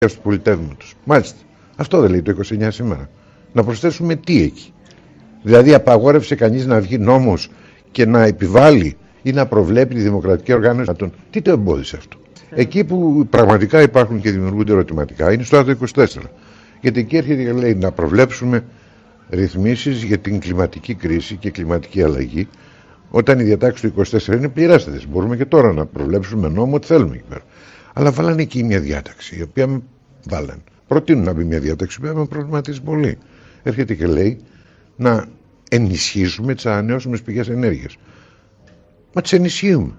του πολιτεύματος. Μάλιστα. Αυτό δεν λέει το 29 σήμερα. Να προσθέσουμε τι εκεί. Δηλαδή απαγόρευσε κανείς να βγει νόμος και να επιβάλλει ή να προβλέπει τη δημοκρατική οργάνωση. Τι το εμπόδισε αυτό. Εκεί που πραγματικά υπάρχουν και δημιουργούνται ερωτηματικά είναι στο άρθρο 24. Γιατί εκεί έρχεται και λέει να προβλέψουμε ρυθμίσεις για την κλιματική κρίση και κλιματική αλλαγή, όταν η διατάξη του 24 είναι πληρέστατες. Μπορούμε και τώρα να προβλέψουμε νόμο ό,τι θέλουμε εκεί πέρα. Αλλά βάλανε εκεί μια διάταξη, η οποία προτείνουν να μπει μια διάταξη, η οποία με προβληματίζει πολύ. Έρχεται και λέει να ενισχύσουμε τις ανανεώσιμες πηγές ενέργειας. Μα τις ενισχύουμε.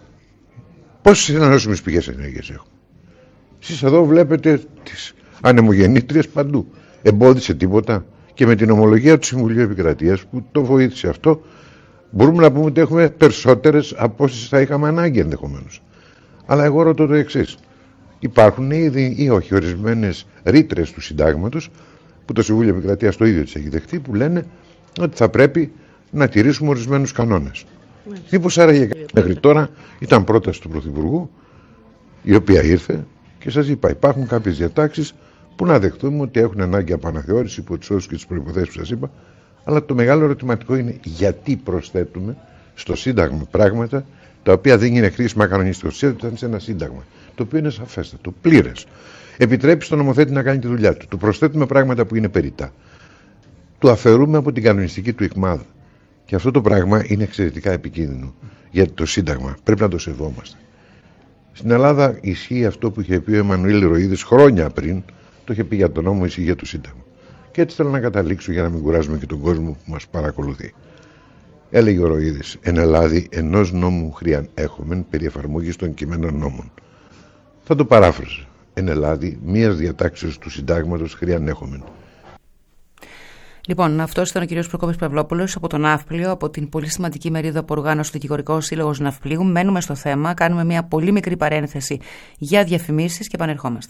Πόσες ανανεώσιμες πηγές ενέργειας έχουμε? Εσείς εδώ βλέπετε τις ανεμογεννήτριες παντού. Εμπόδισε τίποτα? Και με την ομολογία του Συμβουλίου Επικρατείας που το βοήθησε αυτό, μπορούμε να πούμε ότι έχουμε περισσότερες από όσες θα είχαμε ανάγκη ενδεχομένως. Αλλά εγώ ρωτώ το εξής. Υπάρχουν ήδη ή όχι ορισμένες ρήτρες του συντάγματος που το Συμβούλιο Επικρατείας το ίδιο τις έχει δεχτεί, που λένε ότι θα πρέπει να τηρήσουμε ορισμένους κανόνες. Μήπως άραγε μέχρι τώρα ήταν πρόταση του Πρωθυπουργού, η οποία ήρθε και σας είπα, υπάρχουν κάποιες διατάξεις που να δεχτούμε ότι έχουν ανάγκη από αναθεώρηση υπό τις όρους και τις προϋποθέσεις που σας είπα, αλλά το μεγάλο ερωτηματικό είναι γιατί προσθέτουμε στο Σύνταγμα πράγματα τα οποία δεν είναι χρήσιμα κανονιστικώς. Ήταν σε ένα Σύνταγμα το οποίο είναι σαφέστατο, πλήρες. Επιτρέπει στον νομοθέτη να κάνει τη δουλειά του. Του προσθέτουμε πράγματα που είναι περιττά. Του αφαιρούμε από την κανονιστική του ικμάδα. Και αυτό το πράγμα είναι εξαιρετικά επικίνδυνο για το Σύνταγμα. Πρέπει να το σεβόμαστε. Στην Ελλάδα ισχύει αυτό που είχε πει ο Εμμανουήλ Ροΐδης χρόνια πριν, το είχε πει για τον νόμο, ισχύει για το Σύνταγμα. Και έτσι θέλω να καταλήξω για να μην κουράζουμε και τον κόσμο που μας παρακολουθεί. Έλεγε ο Ροΐδης, εν Ελλάδη ενός νόμου χρειαν έχομεν περί εφαρμογής των κειμένων νόμων. Θα το παράφραζα. Εν Ελλάδη μίας διατάξεως του Συντάγματος χρειαν έχομεν. Λοιπόν, αυτός ήταν ο κ. Προκόπης Παυλόπουλος από τον Ναύπλιο, από την πολύ σημαντική μερίδα που οργάνωσε το Δικηγορικό Σύλλογος Ναυπλίου. Μένουμε στο θέμα, κάνουμε μια πολύ μικρή παρένθεση για διαφημίσεις και επανερχόμαστε.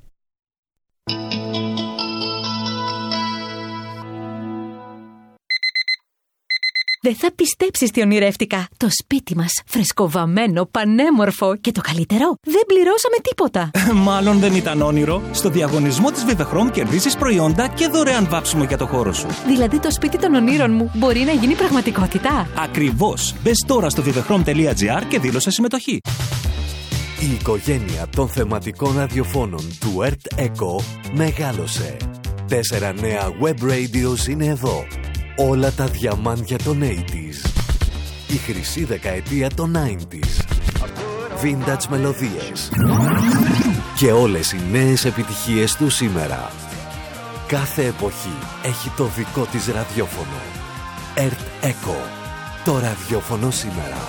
Δεν θα πιστέψεις τι ονειρεύτηκα. Το σπίτι μας, φρεσκοβαμμένο, πανέμορφο και το καλύτερο, δεν πληρώσαμε τίποτα. Μάλλον δεν ήταν όνειρο. Στο διαγωνισμό της Vivechrom κερδίσεις προϊόντα και δωρεάν βάψιμο για το χώρο σου. Δηλαδή το σπίτι των ονείρων μου μπορεί να γίνει πραγματικότητα. Ακριβώς. Μπες τώρα στο vivechrom.gr και δήλωσε συμμετοχή. Η οικογένεια των θεματικών ραδιοφώνων του Earth Echo μεγάλωσε. 4 νέα web radios είναι εδώ. Όλα τα διαμάντια των 80s. Η χρυσή δεκαετία των 90s. Vintage μελωδίες. Και όλες οι νέες επιτυχίες του σήμερα. Κάθε εποχή έχει το δικό της ραδιόφωνο. Earth Echo. Το ραδιόφωνο σήμερα.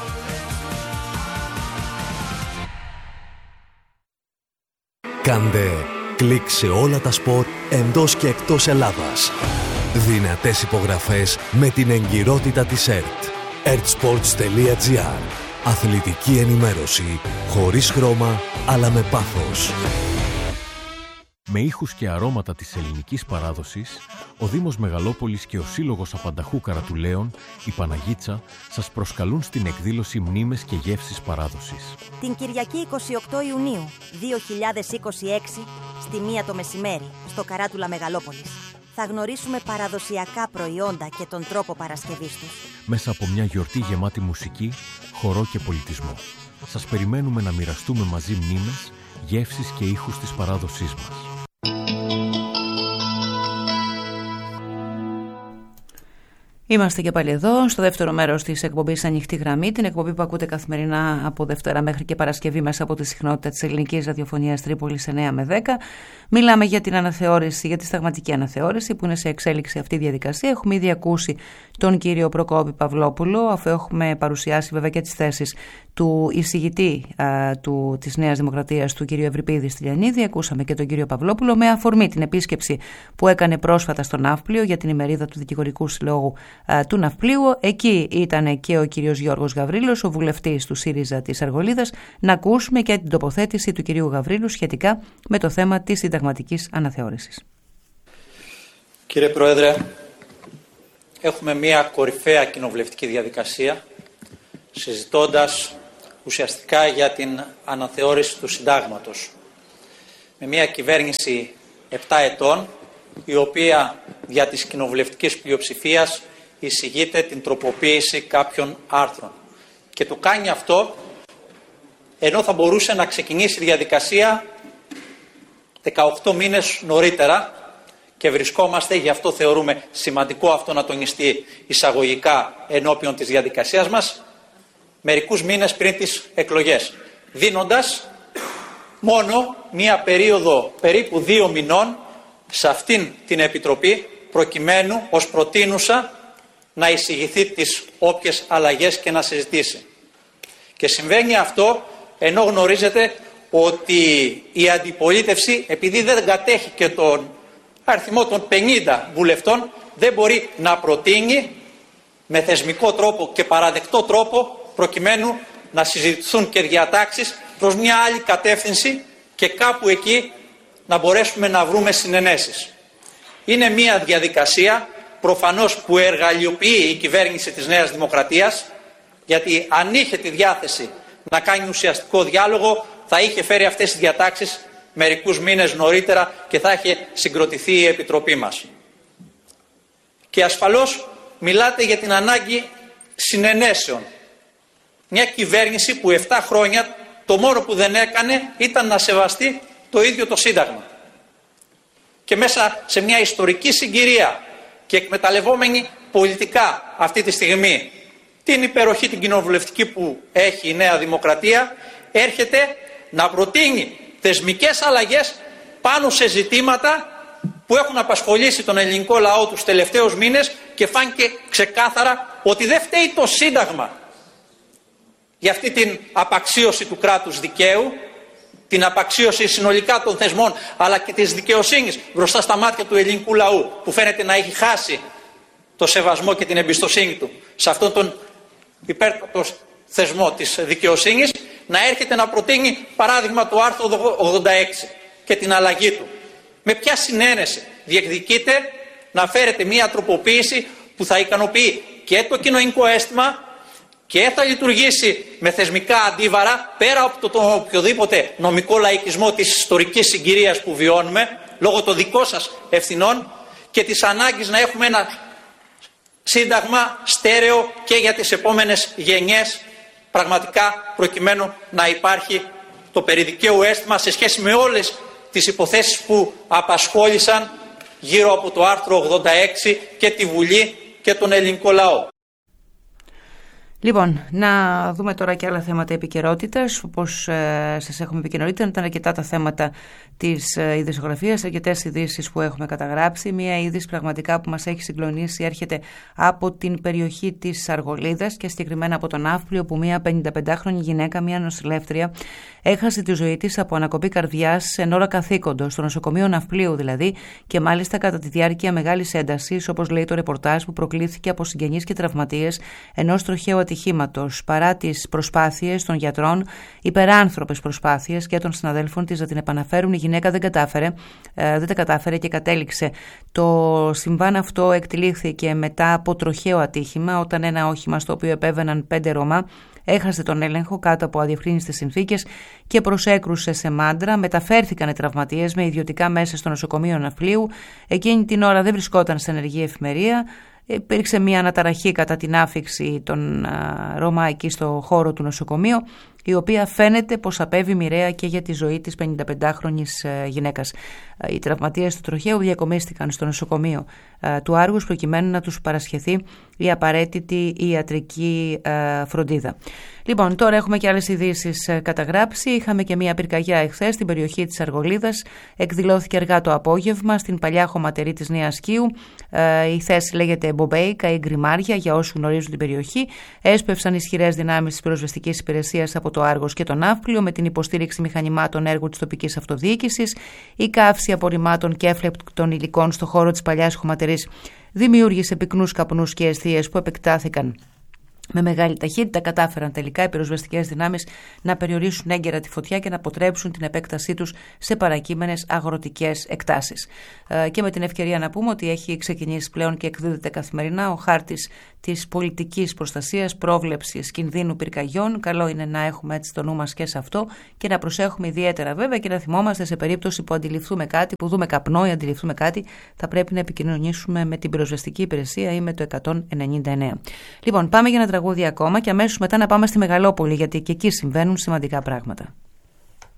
Κάντε κλικ σε όλα τα σποτ εντός και εκτός Ελλάδας. Δυνατές υπογραφές με την εγκυρότητα της ΕΡΤ. ertsports.gr. Αθλητική ενημέρωση χωρίς χρώμα αλλά με πάθος. Με ήχους και αρώματα της ελληνικής παράδοσης, ο Δήμος Μεγαλόπολης και ο Σύλλογος Απανταχού Καρατουλαίων, η Παναγίτσα, σας προσκαλούν στην εκδήλωση Μνήμες και Γεύσεις Παράδοσης. Την Κυριακή 28 Ιουνίου 2026, στη 1 το μεσημέρι, στο Καράτουλα Μεγαλόπολης. Θα γνωρίσουμε παραδοσιακά προϊόντα και τον τρόπο παρασκευής τους. Μέσα από μια γιορτή γεμάτη μουσική, χορό και πολιτισμό. Σας περιμένουμε να μοιραστούμε μαζί μνήμες, γεύσεις και ήχους της παράδοσής μας. Είμαστε και πάλι εδώ, στο δεύτερο μέρος της εκπομπής Ανοιχτή Γραμμή, την εκπομπή που ακούτε καθημερινά από Δευτέρα μέχρι και Παρασκευή μέσα από τη συχνότητα της ελληνικής ραδιοφωνίας Τρίπολης 9 με 10. Μιλάμε για την αναθεώρηση, για τη συνταγματική αναθεώρηση που είναι σε εξέλιξη αυτή η διαδικασία. Έχουμε ήδη ακούσει τον κύριο Προκόπη Παυλόπουλο, αφού έχουμε παρουσιάσει βέβαια και τις θέσεις του εισηγητή της Νέας Δημοκρατίας, του κύριου Ευρυπίδη Στυλιανίδη. Ακούσαμε και τον κύριο Παυλόπουλο με αφορμή την επίσκεψη που έκανε πρόσφατα στο Ναύπλιο για την ημερίδα του Δικηγορικού Συλλόγου του Ναυπλίου. Εκεί ήταν και ο κύριος Γιώργος Γαβρίλος, ο βουλευτής του ΣΥΡΙΖΑ της Αργολίδας. Να ακούσουμε και την τοποθέτηση του κυρίου Γαβρίλου σχετικά με το θέμα της συνταγματικής αναθεώρησης. Κύριε Πρόεδρε, έχουμε μια κορυφαία κοινοβουλευτική διαδικασία συζητώντας ουσιαστικά για την αναθεώρηση του συντάγματος. με μια κυβέρνηση 7 ετών, η οποία δια της κοινοβουλευτικής πλειοψηφίας εισηγείται την τροποποίηση κάποιων άρθρων. Και το κάνει αυτό ενώ θα μπορούσε να ξεκινήσει η διαδικασία 18 μήνες νωρίτερα, και βρισκόμαστε, γι' αυτό θεωρούμε σημαντικό αυτό να τονιστεί εισαγωγικά ενώπιον της διαδικασίας μας, μερικούς μήνες πριν τις εκλογές, δίνοντας μόνο μία περίοδο περίπου 2 μηνών σε αυτήν την Επιτροπή, προκειμένου ως προτείνουσα να εισηγηθεί τις όποιες αλλαγές και να συζητήσει. Και συμβαίνει αυτό ενώ γνωρίζετε ότι η αντιπολίτευση, επειδή δεν κατέχει και τον αριθμό των 50 βουλευτών, δεν μπορεί να προτείνει με θεσμικό τρόπο και παραδεκτό τρόπο, προκειμένου να συζητηθούν και διατάξεις προς μια άλλη κατεύθυνση και κάπου εκεί να μπορέσουμε να βρούμε συνενέσεις. Είναι μια διαδικασία προφανώς που εργαλειοποιεί η κυβέρνηση της Νέας Δημοκρατίας, γιατί αν είχε τη διάθεση να κάνει ουσιαστικό διάλογο, θα είχε φέρει αυτές τις διατάξεις μερικούς μήνες νωρίτερα και θα είχε συγκροτηθεί η Επιτροπή μας. Και ασφαλώς μιλάτε για την ανάγκη συνενέσεων. Μια κυβέρνηση που 7 χρόνια το μόνο που δεν έκανε ήταν να σεβαστεί το ίδιο το Σύνταγμα. Και μέσα σε μια ιστορική συγκυρία και εκμεταλλευόμενη πολιτικά αυτή τη στιγμή την υπεροχή την κοινοβουλευτική που έχει η Νέα Δημοκρατία, έρχεται να προτείνει θεσμικές αλλαγές πάνω σε ζητήματα που έχουν απασχολήσει τον ελληνικό λαό τους τελευταίους μήνες, και φάνηκε ξεκάθαρα ότι δεν φταίει το Σύνταγμα για αυτή την απαξίωση του κράτους δικαίου, την απαξίωση συνολικά των θεσμών, αλλά και της δικαιοσύνης μπροστά στα μάτια του ελληνικού λαού, που φαίνεται να έχει χάσει το σεβασμό και την εμπιστοσύνη του σε αυτόν τον υπέρτατο θεσμό της δικαιοσύνης, να έρχεται να προτείνει παράδειγμα το άρθρο 86 και την αλλαγή του. Με ποια συνένεση διεκδικείται να φέρετε μια τροποποίηση που θα ικανοποιεί και το κοινωνικό αίσθημα και θα λειτουργήσει με θεσμικά αντίβαρα, πέρα από τον οποιοδήποτε νομικό λαϊκισμό της ιστορικής συγκυρίας που βιώνουμε, λόγω των δικών σας ευθυνών και της ανάγκης να έχουμε ένα σύνταγμα στέρεο και για τις επόμενες γενιές, πραγματικά προκειμένου να υπάρχει το περιδικαίου αίσθημα σε σχέση με όλες τις υποθέσεις που απασχόλησαν γύρω από το άρθρο 86 και τη Βουλή και τον ελληνικό λαό. Λοιπόν, να δούμε τώρα και άλλα θέματα επικαιρότητας. Όπως σας έχουμε πει και νωρίτερα, ήταν αρκετά τα θέματα της ειδησιογραφίας, αρκετές ειδήσεις που έχουμε καταγράψει. Μία είδηση πραγματικά που μας έχει συγκλονίσει έρχεται από την περιοχή της Αργολίδας και συγκεκριμένα από τον Ναύπλιο, που μία 55χρονη γυναίκα, μία νοσηλεύτρια, έχασε τη ζωή της από ανακοπή καρδιάς εν ώρα καθήκοντος, στο νοσοκομείο Ναυπλίου δηλαδή, και μάλιστα κατά τη διάρκεια μεγάλης έντασης, όπως λέει το ρεπορτάζ, που προκλήθηκε από συγγενείς και τραυματίες ενός τροχαίου ατυχήματος. Παρά τις προσπάθειες των γιατρών, υπεράνθρωπες προσπάθειες και των συναδέλφων της να την επαναφέρουν, η γυναίκα δεν τα κατάφερε και κατέληξε. Το συμβάν αυτό εκτελήχθηκε μετά από τροχαίο ατύχημα, όταν ένα όχημα στο οποίο επέβαιναν 5 Ρωμά έχασε τον έλεγχο κάτω από αδιευκρίνιστες συνθήκες και προσέκρουσε σε μάντρα. Μεταφέρθηκαν οι τραυματίες με ιδιωτικά μέσα στο νοσοκομείο Ναυπλίου. Εκείνη την ώρα δεν βρισκόταν σε ενεργή εφημερία. Υπήρξε μια αναταραχή κατά την άφιξη των Ρωμά εκεί στο χώρο του νοσοκομείου, η οποία φαίνεται πως απέβη μοιραία και για τη ζωή της 55χρονης γυναίκας. Οι τραυματίες του τροχαίου διακομίστηκαν στο νοσοκομείο του Άργους προκειμένου να τους παρασχεθεί η απαραίτητη ιατρική φροντίδα. Λοιπόν, τώρα έχουμε και άλλες ειδήσεις καταγράψει. Είχαμε και μια πυρκαγιά εχθές στην περιοχή της Αργολίδας. Εκδηλώθηκε αργά το απόγευμα στην παλιά χωματερή της Νέας Κίου. Η θέση λέγεται Μπομπέικα ή Γκριμάρια για όσους γνωρίζουν την περιοχή. Έσπευσαν ισχυρές δυνάμεις της πυροσβεστικής υπηρεσίας από το Άργος και τον Ναύπλιο με την υποστήριξη μηχανημάτων έργου της τοπικής αυτοδιοίκησης. Η καύση απορριμμάτων και έφλεπτων υλικών στο χώρο της παλιάς χωματερής δημιούργησε πυκνούς καπνούς και αιστείες που επεκτάθηκαν Με μεγάλη ταχύτητα κατάφεραν τελικά οι πυροσβεστικές δυνάμεις να περιορίσουν έγκαιρα τη φωτιά και να αποτρέψουν την επέκτασή τους σε παρακείμενες αγροτικές εκτάσεις. Και με την ευκαιρία να πούμε ότι έχει ξεκινήσει πλέον και εκδίδεται καθημερινά ο χάρτης της πολιτικής προστασίας, πρόβλεψης κινδύνου πυρκαγιών. Καλό είναι να έχουμε έτσι το νου μας και σε αυτό και να προσέχουμε ιδιαίτερα βέβαια και να θυμόμαστε σε περίπτωση που αντιληφθούμε κάτι, που δούμε καπνό ή αντιληφθούμε κάτι, θα πρέπει να επικοινωνήσουμε με την πυροσβεστική υπηρεσία ή με το 199. Λοιπόν, πάμε για ένα τραγούδι ακόμα και αμέσως μετά να πάμε στη Μεγαλόπολη, γιατί και εκεί συμβαίνουν σημαντικά πράγματα.